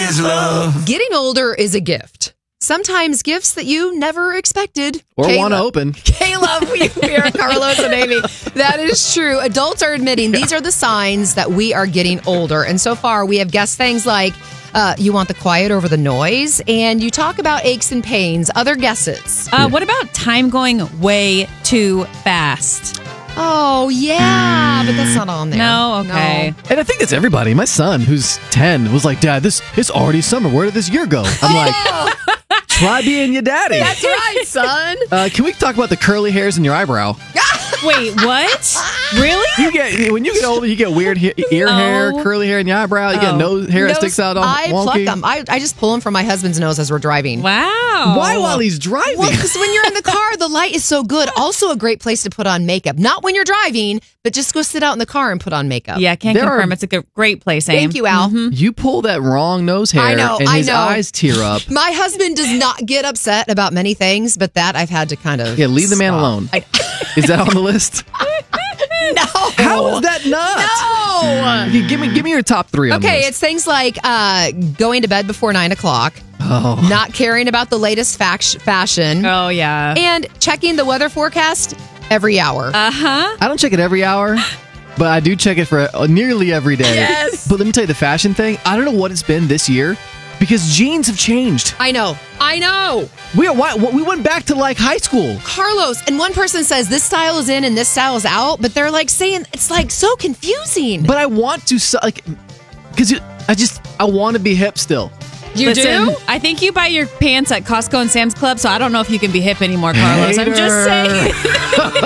is love. Getting older is a gift. Sometimes gifts that you never expected. Or want to open. Caleb, we are Carlos and Amy. That is true. Adults are admitting these are the signs that we are getting older. And so far, we have guessed things like you want the quiet over the noise, and you talk about aches and pains. Other guesses? What about time going way too fast? Oh, yeah, but that's not on there. No, okay. And I think that's everybody. My son, who's 10, was like, Dad, it's already summer. Where did this year go? I'm like, try being your daddy. That's right, son. Can we talk about the curly hairs in your eyebrow? Wait, what? Really? When you get older, you get weird ear hair, curly hair in your eyebrow. You get nose hair that sticks out on I wonky. pluck them. I just pull them from my husband's nose as we're driving. Wow. Why while he's driving? Well, because when you're in the car, the light is so good. Also a great place to put on makeup. Not when you're driving, but just go sit out in the car and put on makeup. Yeah, I can't confirm. It's a great place, Aim. Thank you, Al. Mm-hmm. You pull that wrong nose hair, and his eyes tear up. My husband does not get upset about many things, but that I've had to kind of leave the man alone. Is that on the list? No. How is that not? No. Give me your top three on Okay, this. it's things like going to bed before 9 o'clock. Oh. Not caring about the latest fashion. Oh, yeah. And checking the weather forecast every hour. Uh-huh. I don't check it every hour, but I do check it for nearly every day. Yes. But let me tell you, the fashion thing, I don't know what it's been this year because jeans have changed. I know. We went back to like high school. Carlos, and one person says this style is in and this style is out, but they're like saying it's like so confusing. But I want to, because I want to be hip still. You do? I think you buy your pants at Costco and Sam's Club, so I don't know if you can be hip anymore, Carlos. I'm just saying.